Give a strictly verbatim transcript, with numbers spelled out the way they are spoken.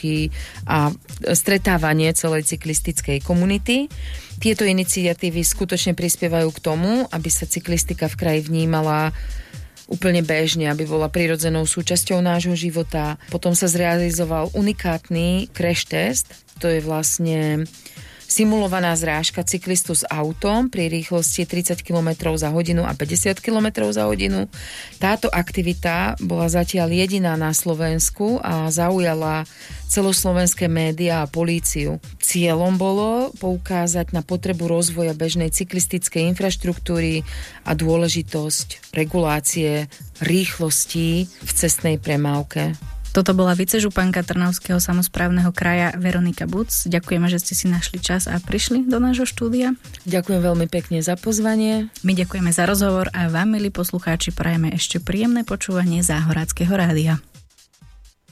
prednášky a stretávanie celej cyklistickej komunity. Tieto iniciatívy skutočne prispievajú k tomu, aby sa cyklistika v kraji vnímala úplne bežne, aby bola prirodzenou súčasťou nášho života. Potom sa zrealizoval unikátny crash test, to je vlastne simulovaná zrážka cyklistu s autom pri rýchlosti tridsať kilometrov za hodinu a päťdesiat kilometrov za hodinu. Táto aktivita bola zatiaľ jediná na Slovensku a zaujala celoslovenské médiá a políciu. Cieľom bolo poukázať na potrebu rozvoja bežnej cyklistickej infraštruktúry a dôležitosť regulácie rýchlostí v cestnej premávke. Toto bola vicežupanka Trnavského samosprávneho kraja Veronika Buc. Ďakujeme, že ste si našli čas a prišli do nášho štúdia. Ďakujem veľmi pekne za pozvanie. My ďakujeme za rozhovor a vám, milí poslucháči, prajeme ešte príjemné počúvanie Záhoráckeho rádia.